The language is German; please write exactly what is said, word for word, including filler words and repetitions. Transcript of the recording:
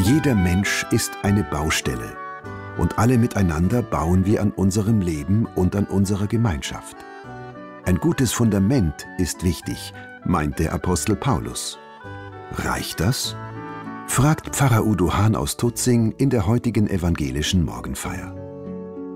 Jeder Mensch ist eine Baustelle und alle miteinander bauen wir an unserem Leben und an unserer Gemeinschaft. Ein gutes Fundament ist wichtig, meint der Apostel Paulus. Reicht das? Fragt Pfarrer Udo Hahn aus Tutzing in der heutigen evangelischen Morgenfeier.